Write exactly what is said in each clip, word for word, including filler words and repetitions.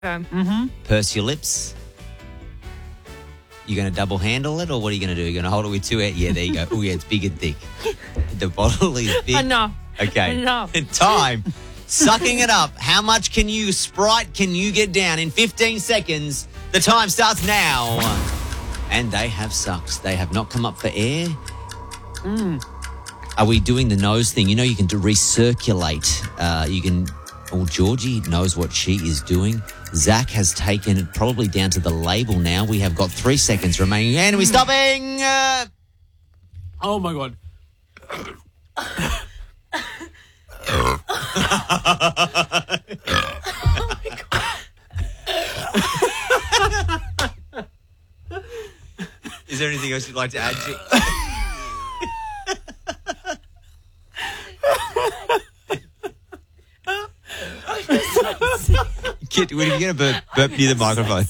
Um, Mm-hmm. Purse your lips. You going to double handle it, or what are you going to do? You're going to hold it with two hands? Yeah, there you go. Oh, yeah, it's big and thick. The bottle is big. enough. Okay. Enough. Time. Sucking it up. How much can you, Sprite, can you get down in fifteen seconds? The time starts now. And they have sucked. They have not come up for air. Mm. Are we doing the nose thing? You know, you can do recirculate. Uh, you can... Oh, Georgie knows what she is doing. Zach has taken it probably down to the label now. We have got three seconds remaining. And we're stopping. Uh... Oh, my God. Is there anything else you'd like to add to? Kid, when you get a burp, burp near the microphone.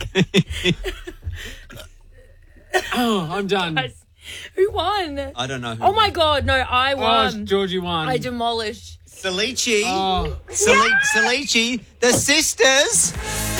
Oh, I'm done. Who won? I don't know. Who Oh, my God. No, I Oh, won. Georgie won. I demolished. Salici. Oh. Sali- Salici, the sisters.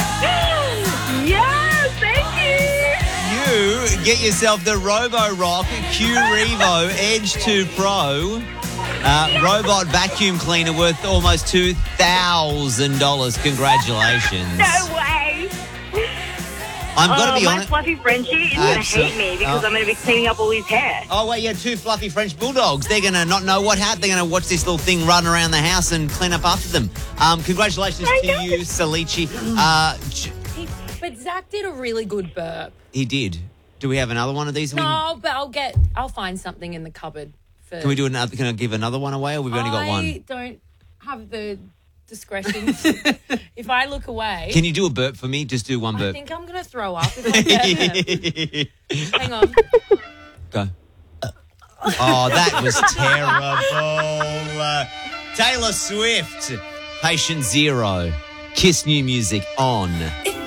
Yes, thank you. You get yourself the Roborock Q Revo Edge two Pro. Uh, robot vacuum cleaner worth almost two thousand dollars. Congratulations. No way. I'm going Oh, to be my honest. fluffy Frenchie is going to Absol- hate me because oh. I'm going to be cleaning up all his hair. Oh, wait, yeah, two fluffy French bulldogs. They're going to not know what happened. They're going to watch this little thing run around the house and clean up after them. Um, congratulations I to know. you, Salici. Uh, J- He, but Zach did a really good burp. he did. Do we have another one of these? We- No, but I'll get. I'll find something in the cupboard. For, Can we do another? Can I give another one away, or we've only got I one? don't have the discretion. If I look away, Can you do a burp for me? Just do one I burp. think I'm going to throw up. If I burp. Hang on. Go. Oh, that was terrible. Uh, Taylor Swift, Patient Zero. Kiss New Music on.